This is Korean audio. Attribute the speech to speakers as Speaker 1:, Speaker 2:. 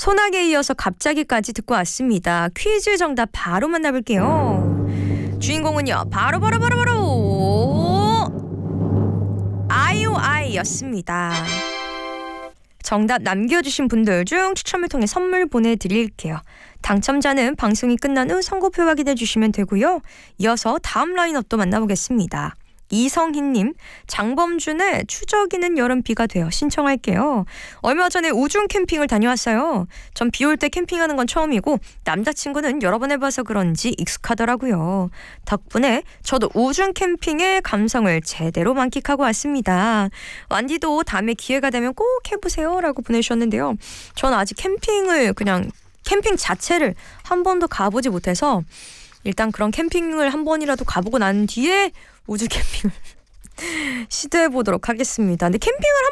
Speaker 1: 소나기에 이어서 갑자기까지 듣고 왔습니다. 퀴즈 정답 바로 만나볼게요. 주인공은요. 바로 IOI였습니다. 정답 남겨주신 분들 중 추첨을 통해 선물 보내드릴게요. 당첨자는 방송이 끝난 후 선고표 확인해 주시면 되고요. 이어서 다음 라인업도 만나보겠습니다. 이성희님, 장범준의 추적이는 여름비가 되어 신청할게요. 얼마 전에 우중 캠핑을 다녀왔어요. 전 비 올 때 캠핑하는 건 처음이고 남자친구는 여러 번 해봐서 그런지 익숙하더라고요. 덕분에 저도 우중 캠핑의 감성을 제대로 만끽하고 왔습니다. 완디도 다음에 기회가 되면 꼭 해보세요 라고 보내주셨는데요. 전 아직 캠핑 자체를 한 번도 가보지 못해서 일단 그런 캠핑을 한 번이라도 가보고 난 뒤에 우주 캠핑을 시도해보도록 하겠습니다. 근데 캠핑을